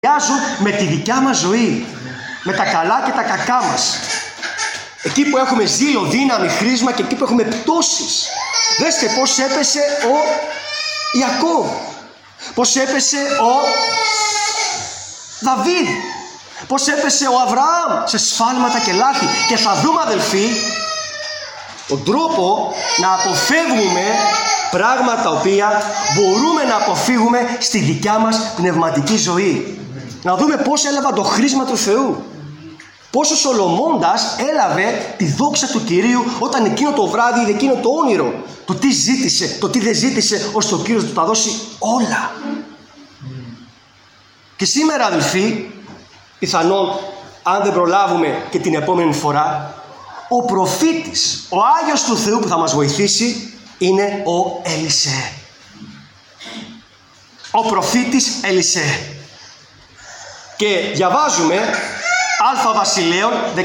με τη δικιά μας ζωή, με τα καλά και τα κακά μας. Εκεί που έχουμε ζήλο, δύναμη, χρήσμα και εκεί που έχουμε πτώσεις. Δέστε πώς έπεσε ο Ιακώβ, πώς έπεσε ο Δαβίδ, πώς έπεσε ο Αβραάμ σε σφάλματα και λάθη. Και θα δούμε, αδελφοί, τον τρόπο να αποφεύγουμε πράγματα τα οποία μπορούμε να αποφύγουμε στη δικιά μας πνευματική ζωή. Να δούμε πώς έλαβαν το χρήσμα του Θεού. Πώς ο Σολομώντας έλαβε τη δόξα του Κυρίου όταν εκείνο το βράδυ είδε εκείνο το όνειρο. Το τι ζήτησε, το τι δεν ζήτησε, ώστε ο Κύριος του τα δώσει όλα. Και σήμερα, αδελφοί, πιθανόν αν δεν προλάβουμε και την επόμενη φορά, ο προφήτης, ο Άγιος του Θεού που θα μας βοηθήσει είναι ο Ελισέ. Ο προφήτης Ελισέ. Και διαβάζουμε Α Βασιλέων 19-19.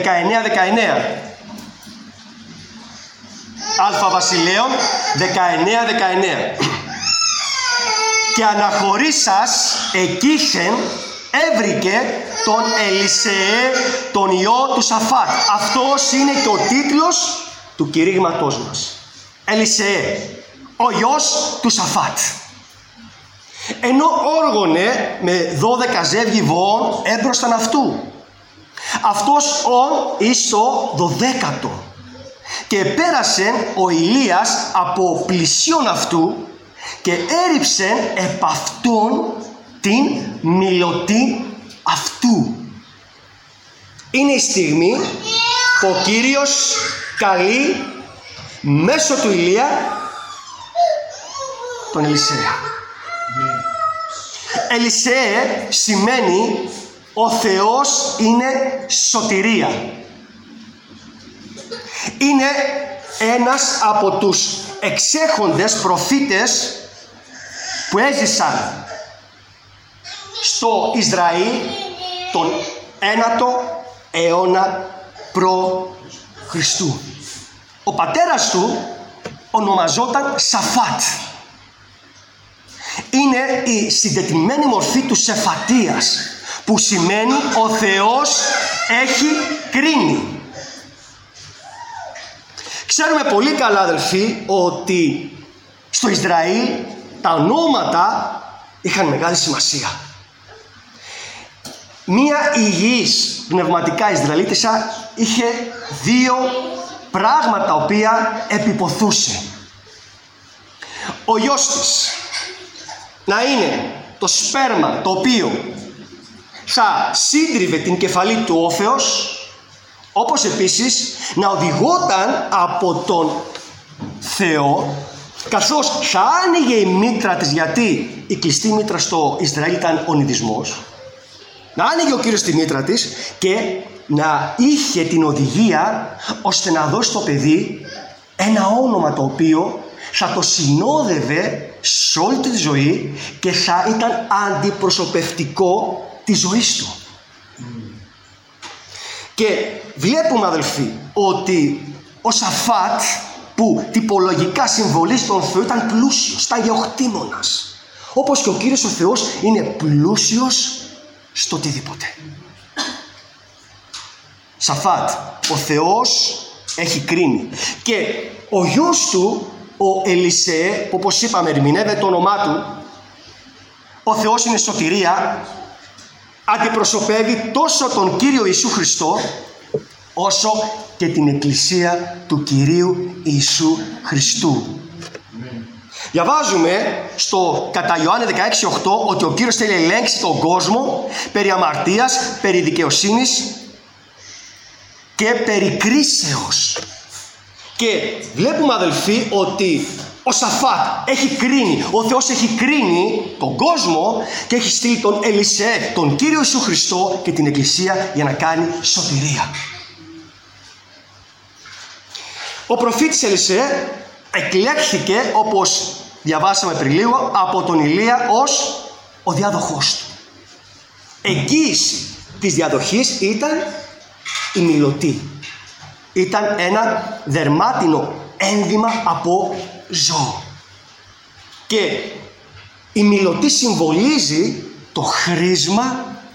Α Βασιλέων 19-19. Και αναχωρήσας εκείχεν έβρικε τον Ελισεέ τον ιό του Σαφάτ. Αυτός είναι και ο τίτλος του κηρύγματός μας. Ελισεέ, ο ιός του Σαφάτ. Ενώ όργωνε με 12 ζεύγη βοών έμπροσταν αυτού. Αυτός εις το 12ο. Και πέρασε ο Ηλίας από πλησίον αυτού και έριψε επ' αυτόν την μιλωτή αυτού. Είναι η στιγμή που ο Κύριος καλεί μέσω του Ηλία τον Ελισέα. Ελισέ σημαίνει ο Θεός είναι σωτηρία. Είναι ένας από τους εξέχοντες προφήτες που έζησαν στο Ισραήλ τον 9ο αιώνα προ Χριστού. Ο πατέρας του ονομαζόταν Σαφάτ. Είναι η συντετριμένη μορφή του Σεφατίας, που σημαίνει ο Θεός έχει κρίνει. Ξέρουμε πολύ καλά, αδελφοί, ότι στο Ισραήλ τα ονόματα είχαν μεγάλη σημασία. Μία υγιής πνευματικά Ισραηλίτισσα είχε δύο πράγματα τα οποία επιποθούσε. Ο γιος της να είναι το σπέρμα το οποίο θα σύντριβε την κεφαλή του όφεως, όπως επίσης να οδηγόταν από τον Θεό, καθώς θα άνοιγε η μήτρα της, γιατί η κλειστή μήτρα στο Ισραήλ ήταν ο νηδισμός, να άνοιγε ο Κύριος τη μήτρα της και να είχε την οδηγία ώστε να δώσει στο παιδί ένα όνομα το οποίο θα το συνόδευε σε όλη τη ζωή και θα ήταν αντιπροσωπευτικό της ζωής του. Και βλέπουμε, αδελφοί, ότι ο Σαφάτ, που τυπολογικά συμβολίζει τον Θεό, ήταν πλούσιος, ήταν γεωκτήμονας. Όπως και ο Κύριος ο Θεός είναι πλούσιος στο οτιδήποτε. Σαφάτ, ο Θεός έχει κρίνει. Και ο γιος του, ο Ελισέ, που όπως είπαμε ερμηνεύεται το όνομά του, ο Θεός είναι σωτηρία, αντιπροσωπεύει τόσο τον Κύριο Ιησού Χριστό, όσο και την Εκκλησία του Κυρίου Ιησού Χριστού. Διαβάζουμε στο κατά Ιωάννη 16:8 ότι ο Κύριος θέλει να ελέγξει τον κόσμο περί αμαρτίας, περί δικαιοσύνης και περί κρίσεως. Και βλέπουμε, αδελφοί, ότι ο Σαφάτ έχει κρίνει, ο Θεός έχει κρίνει τον κόσμο και έχει στείλει τον Ελισέ, τον Κύριο Ιησού Χριστό και την Εκκλησία για να κάνει σωτηρία. Ο προφήτης Ελισέ εκλέχθηκε, όπως διαβάσαμε πριν λίγο, από τον Ηλία ως ο διάδοχός του. Εγγύηση της διαδοχής ήταν η μιλωτή. Ήταν ένα δερμάτινο ένδυμα από ζώο. Και η μιλωτή συμβολίζει το χρήσμα